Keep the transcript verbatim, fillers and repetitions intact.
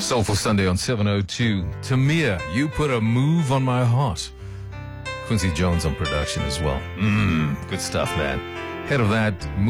Soulful Sunday on seven oh two. Tamia, you put a move on my heart. Quincy Jones on production as well. Mmm, good stuff, man. Head of that,